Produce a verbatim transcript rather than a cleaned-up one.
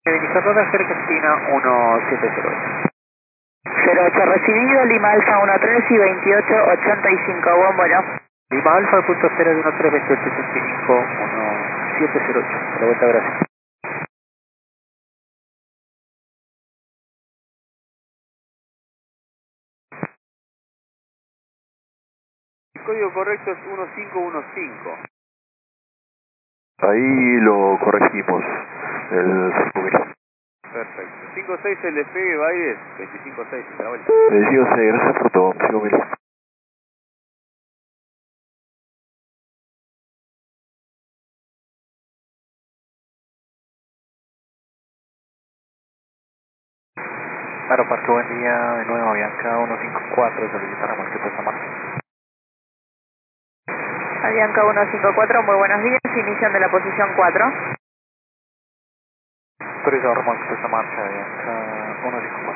Benito Rodas, Argentina uno siete cero ocho. cero ocho recibido, Lima Alfa uno tres y veintiocho ochenta y cinco, buen vuelo. Lima Alfa, punto cero uno tres veintiocho ochenta y cinco uno siete cero ocho. De vuelta a Brasil. El código correcto es uno cinco uno cinco. Ahí lo corregimos, el cinco mil. Perfecto. cinco seis el despegue, Baides, veinticinco seis, de la vuelta. veinticinco seis, gracias por todo, cinco mil. Aeroparque, buen día, de nuevo Avianca uno cinco cuatro, solicitar remolque de San Martín. Avianca uno cinco cuatro, muy buenos días, inician de la posición cuatro. Autorizado remolque de San Martín, Avianca uno cinco cuatro.